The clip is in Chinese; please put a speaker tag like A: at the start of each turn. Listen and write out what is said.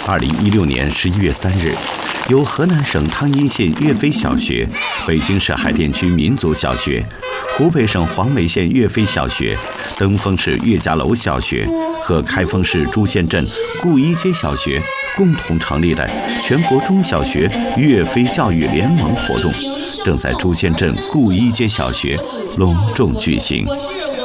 A: 2016年11月3日，由河南省汤阴县岳飞小学、北京市海淀区民族小学、湖北省黄梅县岳飞小学、登封市岳家楼小学和开封市朱仙镇顾一街小学共同成立的全国中小学岳飞教育联盟活动，正在朱仙镇顾一街小学隆重举行。